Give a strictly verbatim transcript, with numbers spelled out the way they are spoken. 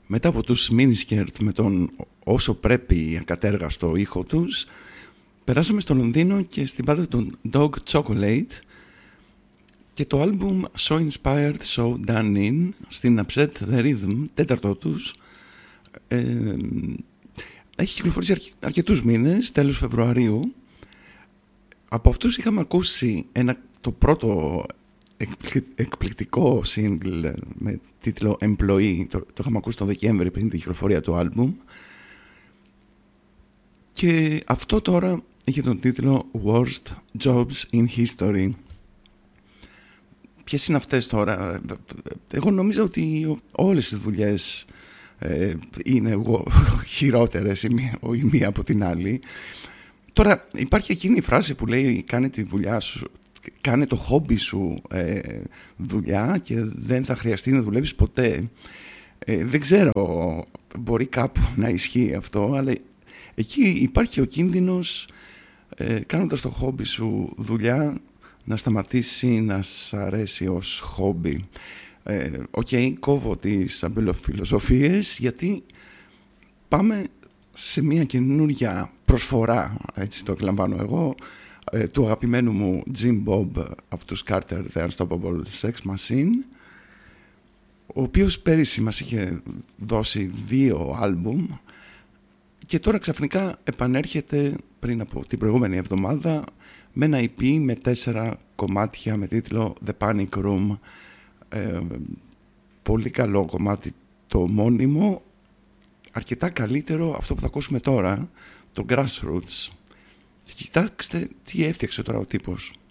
Μετά από τους Miniskirt με τον όσο πρέπει ακατέργαστο ήχο τους, περάσαμε στο Λονδίνο και στην πάντα των Dog Chocolate και το άλμπουμ So Inspired, So Done In στην Upset The Rhythm, τέταρτο τους. Ε, έχει κυκλοφορήσει αρκε, αρκετούς μήνες, τέλος Φεβρουαρίου. Από αυτούς είχαμε ακούσει ένα, το πρώτο εκπληκτικό single με τίτλο Employee, το, το είχαμε ακούσει τον Δεκέμβρη πριν την κυκλοφορία του άλμπουμ, και αυτό τώρα είχε τον τίτλο Worst Jobs in History. Ποιες είναι αυτές τώρα? Εγώ νομίζω ότι όλες οι δουλειές ε, είναι χειρότερες η μία, η μία από την άλλη. Τώρα υπάρχει εκείνη η φράση που λέει κάνε τη δουλειά σου, κάνε το χόμπι σου ε, δουλειά και δεν θα χρειαστεί να δουλεύεις ποτέ. Ε, δεν ξέρω, μπορεί κάπου να ισχύει αυτό, αλλά εκεί υπάρχει ο κίνδυνος ε, κάνοντας το χόμπι σου δουλειά να σταματήσει να σ' αρέσει ως χόμπι. Οκ, ε, okay, κόβω τις αμπελοφιλοσοφίες, γιατί πάμε σε μια καινούργια προσφορά, έτσι το εκλαμβάνω εγώ, ε, του αγαπημένου μου Jim Bob από τους Carter The Unstoppable Sex Machine, ο οποίος πέρυσι μας είχε δώσει δύο άλμπουμ και τώρα ξαφνικά επανέρχεται πριν από την προηγούμενη εβδομάδα με ένα ι πι με τέσσερα κομμάτια με τίτλο The Panic Room. Ε, πολύ καλό κομμάτι το μόνιμο, αρκετά καλύτερο αυτό που θα ακούσουμε τώρα, το Grassroots. Και κοιτάξτε τι έφτιαξε τώρα ο τύπος.